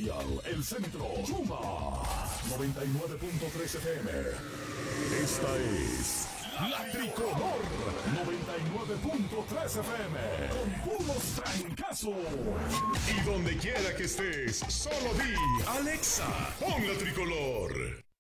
Imperial, El Centro, Yuma, 99.3 FM. Esta es La Tricolor, 99.3 FM, con puros trancazos. Y donde quiera que estés, solo di, Alexa, pon La Tricolor.